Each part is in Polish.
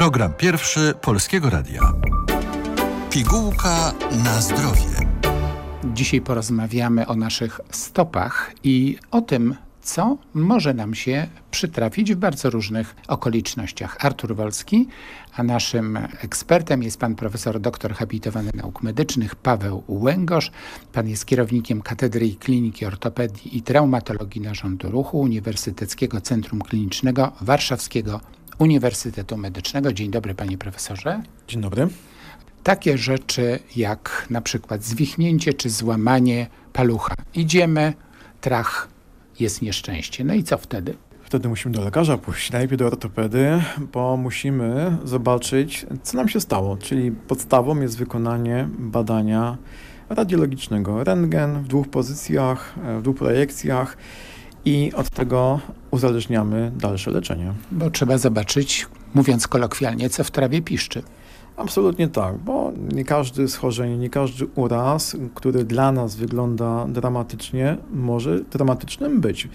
Program pierwszy Polskiego Radia. Pigułka na zdrowie. Dzisiaj porozmawiamy o naszych stopach i o tym, co może nam się przytrafić w bardzo różnych okolicznościach. Artur Wolski, a naszym ekspertem jest pan profesor doktor habilitowany nauk medycznych Paweł Łęgosz. Pan jest kierownikiem Katedry i Kliniki Ortopedii i Traumatologii Narządu Ruchu Uniwersyteckiego Centrum Klinicznego Warszawskiego Uniwersytetu Medycznego. Dzień dobry, panie profesorze. Dzień dobry. Takie rzeczy jak na przykład zwichnięcie czy złamanie palucha. Idziemy, trach, jest nieszczęście. No i co wtedy? Wtedy musimy do lekarza pójść, najlepiej do ortopedy, bo musimy zobaczyć, co nam się stało. Czyli podstawą jest wykonanie badania radiologicznego. Rentgen w 2 pozycjach, w 2 projekcjach i od tego uzależniamy dalsze leczenie. Bo trzeba zobaczyć, mówiąc kolokwialnie, co w trawie piszczy. Absolutnie tak, bo nie każde schorzenie, nie każdy uraz, który dla nas wygląda dramatycznie, może dramatycznym być.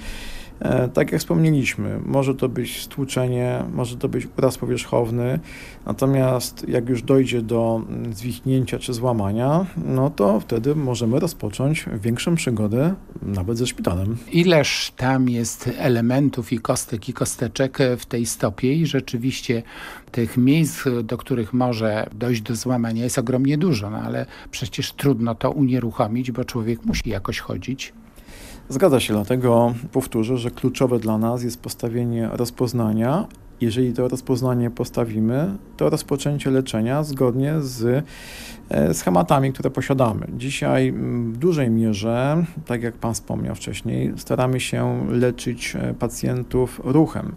Tak jak wspomnieliśmy, może to być stłuczenie, może to być uraz powierzchowny, natomiast jak już dojdzie do zwichnięcia czy złamania, no to wtedy możemy rozpocząć większą przygodę nawet ze szpitalem. Ileż tam jest elementów i kostek i kosteczek w tej stopie i rzeczywiście tych miejsc, do których może dojść do złamania jest ogromnie dużo, no ale przecież trudno to unieruchomić, bo człowiek musi jakoś chodzić. Zgadza się, dlatego powtórzę, że kluczowe dla nas jest postawienie rozpoznania. Jeżeli to rozpoznanie postawimy, to rozpoczęcie leczenia zgodnie z schematami, które posiadamy. Dzisiaj w dużej mierze, tak jak pan wspomniał wcześniej, staramy się leczyć pacjentów ruchem.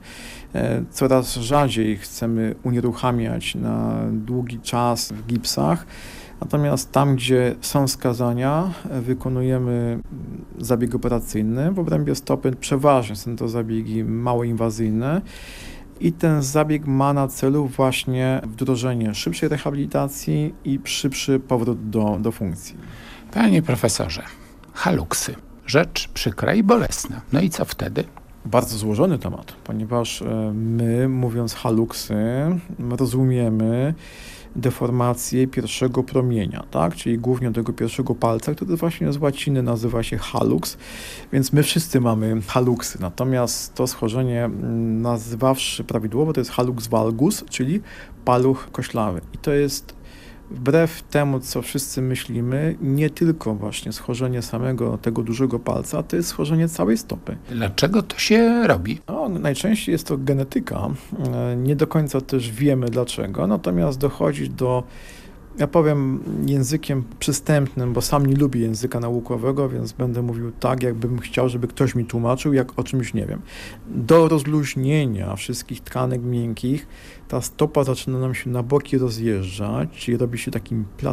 Coraz rzadziej chcemy unieruchamiać na długi czas w gipsach. Natomiast tam, gdzie są skazania, wykonujemy zabieg operacyjny. W obrębie stopy przeważnie są to zabiegi mało inwazyjne i ten zabieg ma na celu właśnie wdrożenie szybszej rehabilitacji i szybszy powrót do funkcji. Panie profesorze, haluksy. Rzecz przykra i bolesna. No i co wtedy? Bardzo złożony temat, ponieważ my, mówiąc haluksy, rozumiemy deformację pierwszego promienia, tak? Czyli głównie tego pierwszego palca, który właśnie z łaciny nazywa się hallux, więc my wszyscy mamy haluksy. Natomiast to schorzenie, nazywawszy prawidłowo, to jest hallux valgus, czyli paluch koślawy. I to jest wbrew temu, co wszyscy myślimy, nie tylko właśnie schorzenie samego tego dużego palca, to jest schorzenie całej stopy. Dlaczego to się robi? No, najczęściej jest to genetyka. Nie do końca też wiemy dlaczego, natomiast dochodzi do, ja powiem językiem przystępnym, bo sam nie lubię języka naukowego, więc będę mówił tak, jakbym chciał, żeby ktoś mi tłumaczył, jak o czymś nie wiem. Do rozluźnienia wszystkich tkanek miękkich ta stopa zaczyna nam się na boki rozjeżdżać, czyli robi się takim